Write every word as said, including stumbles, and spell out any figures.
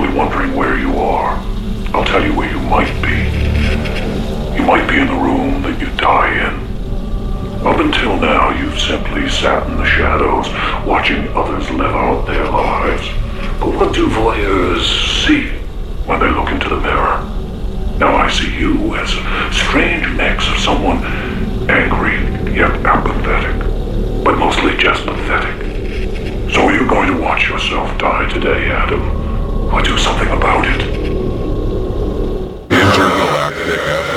probably wondering where you are. I'll tell you where you might be. You might be in the room that you die in. Up until now, you've simply sat in the shadows, watching others live out their lives. But what do voyeurs see when they look into the mirror? Now I see you as a strange mix of someone angry yet apathetic, but mostly just pathetic. So you're going to watch yourself die today, Adam, or do something about it. Intergalactic